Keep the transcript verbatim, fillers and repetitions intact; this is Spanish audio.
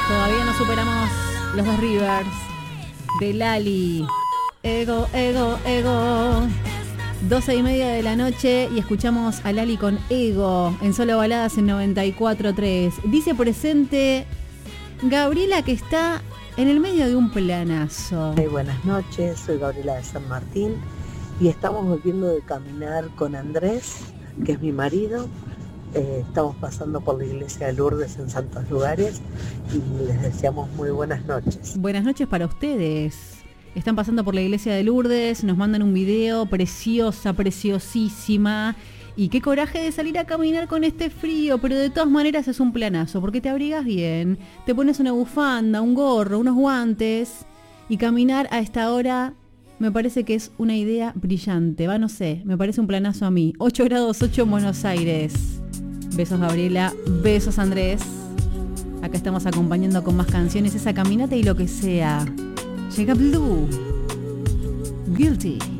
Todavía no superamos los dos Rivers de Lali. Ego, ego, ego. doce y media de la noche y escuchamos a Lali con Ego en Solo Baladas en noventa y cuatro punto tres. Dice presente Gabriela, que está en el medio de un planazo. Hey, buenas noches, soy Gabriela de San Martín y estamos volviendo de caminar con Andrés, que es mi marido. Eh, estamos pasando por la iglesia de Lourdes en Santos Lugares y les deseamos muy buenas noches. Buenas noches para ustedes. Están pasando por la iglesia de Lourdes, nos mandan un video preciosa, preciosísima. Y qué coraje de salir a caminar con este frío, pero de todas maneras es un planazo, porque te abrigas bien, te pones una bufanda, un gorro, unos guantes, y caminar a esta hora me parece que es una idea brillante. Va, no sé, me parece un planazo a mí. ocho grados ocho en Buenos Aires. Besos Gabriela, besos Andrés. Acá estamos acompañando con más canciones, esa caminata y lo que sea. Llega Blue, Guilty.